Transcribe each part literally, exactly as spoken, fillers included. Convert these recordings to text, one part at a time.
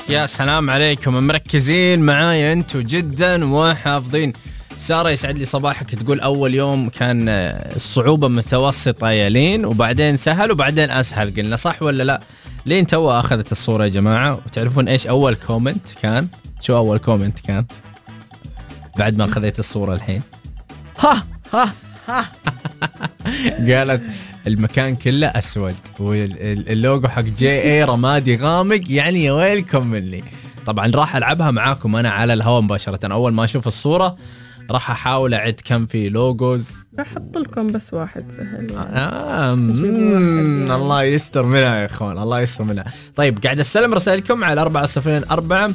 يا سلام عليكم، مركزين معايا انتوا جدا وحافظين. سارة يسعد لي صباحك، تقول أول يوم كان الصعوبة متوسطة يا لين، وبعدين سهل وبعدين أسهل. قلنا صح ولا لا؟ لين توا أخذت الصورة يا جماعة. وتعرفون إيش أول كومنت كان؟ شو أول كومنت كان بعد ما أخذت الصورة الحين؟ ها ها ها قالت المكان كله أسود واللوجو حق جي اي رمادي غامق، يعني يا ويلكم مني. طبعا راح ألعبها معاكم أنا على الهواء مباشرة. أول ما أشوف الصورة راح أحاول أعد كم في لوجوز. راح أحط لكم بس واحد سهل يعني. آه يعني. الله يستر منها يا إخوان، الله يستر منها. طيب قاعد أستلم رسائلكم على أربعة صفرين أربعة.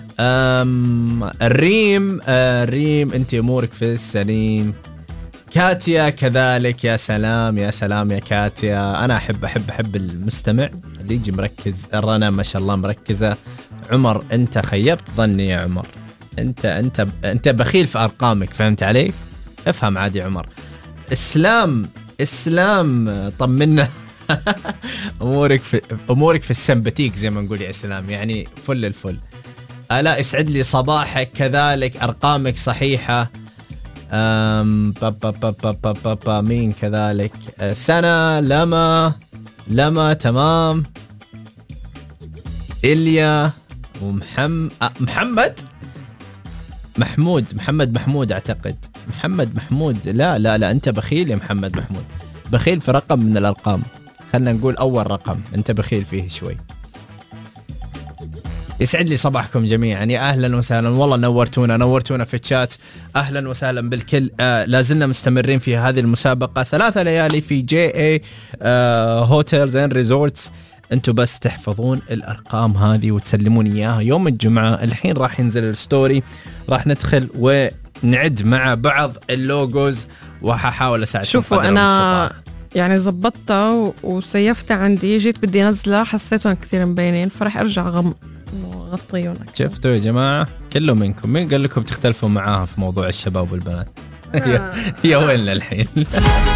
الريم آه ريم أنت أمورك في السليم. كاتيا كذلك، يا سلام يا سلام يا كاتيا. أنا أحب أحب أحب المستمع اللي يجي مركز. رنا ما شاء الله مركزة. عمر أنت خيبت ظني يا عمر، أنت أنت أنت بخيل في أرقامك، فهمت علي؟ افهم عادي عمر. إسلام إسلام طمنا أمورك في أمورك في السمبتيك زي ما نقول يا إسلام، يعني فل الفل. ألا يسعد لي صباحك كذلك، أرقامك صحيحة. أم با با با با با با با مين كذلك؟ سنة لما لما تمام. إليا ومحمد محمد محمود محمد محمود أعتقد محمد محمود. لا لا لا أنت بخيل يا محمد محمود، بخيل في رقم من الأرقام. خلنا نقول أول رقم أنت بخيل فيه شوي. يسعد لي صباحكم جميعا، يا أهلا وسهلا. والله نورتونا نورتونا في الشات. أهلا وسهلا بالكل. آه لازلنا مستمرين في هذه المسابقة، ثلاثة ليالي في جي اي آه هوتيلز اند ريزورتس. انتوا بس تحفظون الأرقام هذه وتسلمون إياها يوم الجمعة. الحين راح ينزل الستوري، راح ندخل ونعد مع بعض اللوجوز وححاول أساعدكم. شوفوا أنا يعني زبطتها وسيفتها عندي، جيت بدي نزلها حسيتهم كثير مبينين فرح أرجع غم غطيون. شفتوا يا جماعة كله منكم، مين قال لكم تختلفوا معاها في موضوع الشباب والبنات؟ آه. يا ويلنا الحين.